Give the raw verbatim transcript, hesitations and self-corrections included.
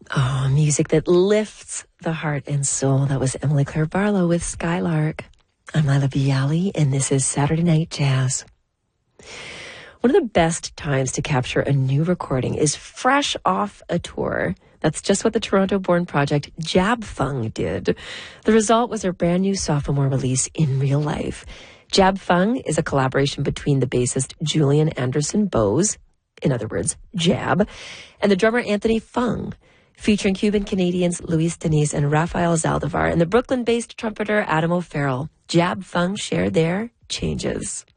Oh, music that lifts the heart and soul. That was Emily Claire Barlow with Skylark. I'm Lila Bialy, and this is Saturday Night Jazz. One of the best times to capture a new recording is fresh off a tour. That's just what the Toronto-born project Jab Fung did. The result was their brand new sophomore release in real life. Jab Fung is a collaboration between the bassist Julian Anderson Bose, in other words, Jab, and the drummer Anthony Fung, featuring Cuban-Canadians Luis Denise and Rafael Zaldivar and the Brooklyn-based trumpeter Adam O'Farrell. Jab Fung shared their changes.